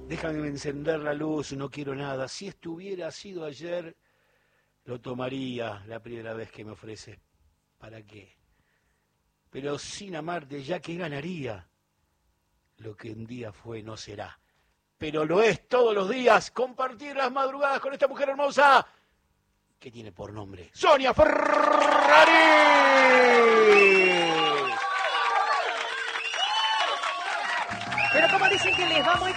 Déjame encender la luz, no quiero nada. Si esto hubiera sido ayer, lo tomaría la primera vez que me ofreces. ¿Para qué? Pero sin amarte, ya que ganaría. Lo que un día fue no será. Pero lo es todos los días. Compartir las madrugadas con esta mujer hermosa que tiene por nombre Sonia Ferrari. Pero como dicen que les va muy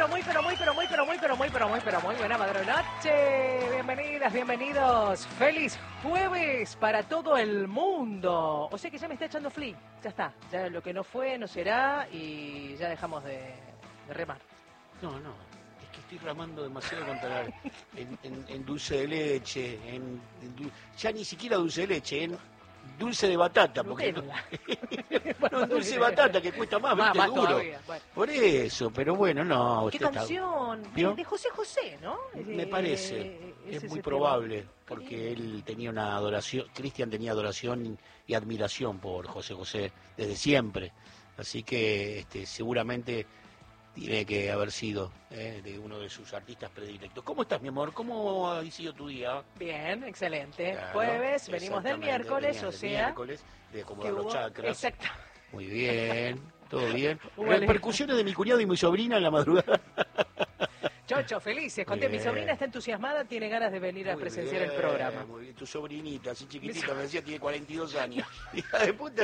buena madrunoche. Bienvenidas, bienvenidos. Feliz jueves para todo el mundo. O sea que ya me está echando flick. Ya está. Ya lo que no fue no será y ya dejamos de remar. No, es que estoy ramando demasiado contra en dulce de leche, ya ni siquiera dulce de leche, en dulce de batata, porque no, dulce de batata que cuesta más, ¿viste? Más duro. todavía, bueno. Por eso, pero bueno, no. ¿Qué usted canción? ¿Vio? De José José, ¿no? Me parece, es muy probable, porque él tenía una adoración, Cristian tenía adoración y admiración por José José desde siempre, así que seguramente tiene que haber sido de uno de sus artistas predilectos. ¿Cómo estás, mi amor? ¿Cómo ha sido tu día? Bien, excelente. Claro, jueves, venimos del miércoles, o sea... miércoles, de acomodar los chakras. Exacto. Muy bien, todo bien. Vale. Repercusiones de mi cuñado y mi sobrina en la madrugada. Chocho, felices. Conté, mi sobrina está entusiasmada, tiene ganas de venir a Muy presenciar bien, el programa. Muy bien, tu sobrinita, así chiquitita, me decía, tiene 42 años. Hija de puta,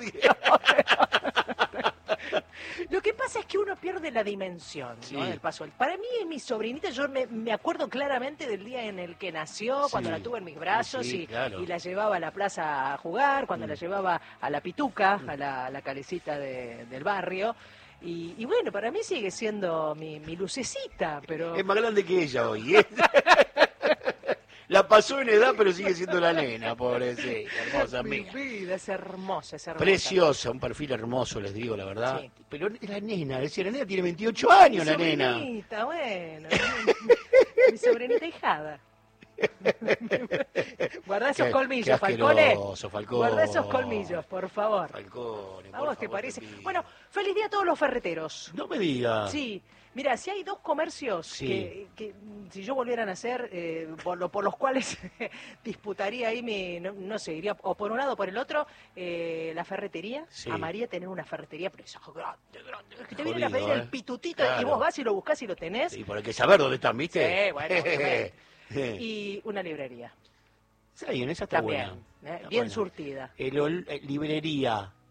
Lo que pasa es que uno pierde la dimensión, Sí. ¿no? Del paso. Para mí, mi sobrinita, yo me acuerdo claramente del día en el que nació, cuando Sí. la tuve en mis brazos Sí, claro. y la llevaba a la plaza a jugar, cuando la llevaba a la pituca, a la calecita del barrio. Y bueno, para mí sigue siendo mi lucecita, pero... Es más grande que ella hoy, ¿eh? La pasó en edad, pero sigue siendo la nena, pobrecita, hermosa Mi mía. vida es hermosa, es hermosa. Preciosa, un perfil hermoso, les digo la verdad. Sí. Pero es la nena, decía, la nena tiene 28 años, Mi la nena. sobrinita, bueno. Mi sobrinita hijada. Guarda esos colmillos, qué Falcone. asqueroso, Falcone. Guarda esos colmillos, por favor. Falcone, ¿A por vos te favor, parece? te pido. Bueno, feliz día a todos los ferreteros. No me diga. Sí, mira, si hay dos comercios Sí. que si yo volviera a nacer, por los cuales disputaría ahí no sé, iría o por un lado o por el otro, la ferretería. Sí. Amaría tener una ferretería, pero esa grande. Es que te vienen a Jodido, pedir el pitutito y Claro. vos vas y lo buscás y lo tenés. Y por hay que saber dónde están, ¿viste? Sí, bueno, obviamente. Y una librería. Sí, en esa está También, buena. bien Está buena. surtida. Librería,